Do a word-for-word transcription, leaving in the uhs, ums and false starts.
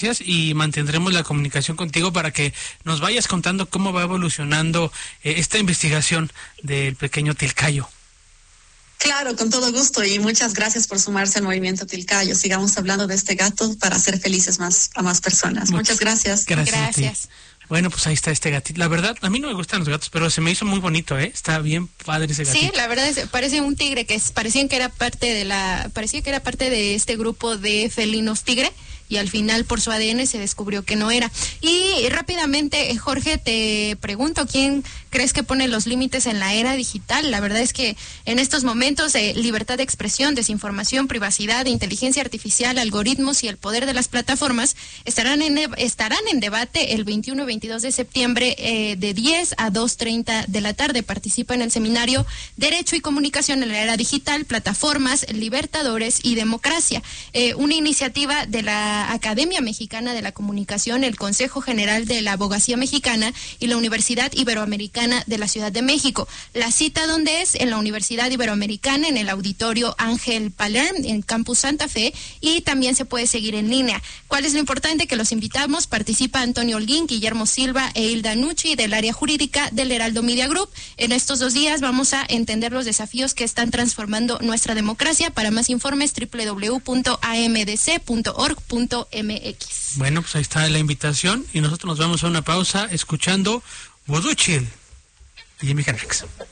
y mantendremos la comunicación contigo para que nos vayas contando cómo va evolucionando eh, esta investigación del pequeño Tilcayo. Claro, con todo gusto, y muchas gracias por sumarse al movimiento Tilcayo. Sigamos hablando de este gato para hacer felices más a más personas. Muchas, muchas gracias. Gracias. Gracias. Bueno, pues ahí está este gatito. La verdad, a mí no me gustan los gatos, pero se me hizo muy bonito, ¿eh? Está bien padre ese gatito. Sí, la verdad es, parece un tigre que es, parecían que era parte de la, parecía que era parte de este grupo de felinos tigre, y al final por su A D N se descubrió que no era. Y rápidamente, Jorge, te pregunto, ¿quién crees que pone los límites en la era digital? La verdad es que en estos momentos de libertad de expresión, desinformación, privacidad, inteligencia artificial, algoritmos y el poder de las plataformas estarán en, estarán en debate el veintiuno y veintidós de septiembre eh, de diez a dos treinta de la tarde. Participa en el seminario Derecho y Comunicación en la Era Digital, Plataformas, Libertadores y Democracia, eh, una iniciativa de la Academia Mexicana de la Comunicación, el Consejo General de la Abogacía Mexicana y la Universidad Iberoamericana de la Ciudad de México. La cita, ¿dónde es? En la Universidad Iberoamericana, en el Auditorio Ángel Palerm, en Campus Santa Fe, y también se puede seguir en línea. ¿Cuál es lo importante? Que los invitamos. Participa Antonio Holguín, Guillermo Silva e Hilda Nucci del área jurídica del Heraldo Media Group. En estos dos días vamos a entender los desafíos que están transformando nuestra democracia. Para más informes, doble u doble u doble u punto a m d c punto org punto m x. Bueno, pues ahí está la invitación y nosotros nos vamos a una pausa escuchando Voodoo Chill y Jimi Hendrix.